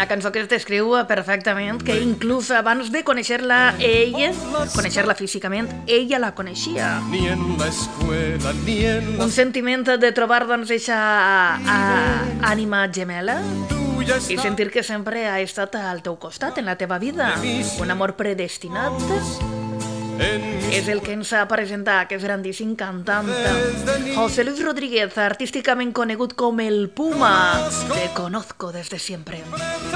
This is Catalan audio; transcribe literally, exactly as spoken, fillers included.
Una cançó que es descriu perfectament, que inclús abans de conèixer-la ella, conèixer-la físicament, ella la coneixia. Ni en la escuela, ni en la... Un sentiment de trobar, doncs, eixa ànima gemela i sentir que sempre ha estat al teu costat en la teva vida. Un amor predestinat és el que ens ha presentat aquest grandíssim cantant José Luis Rodríguez, artísticament conegut com el Puma. Te conozco desde siempre.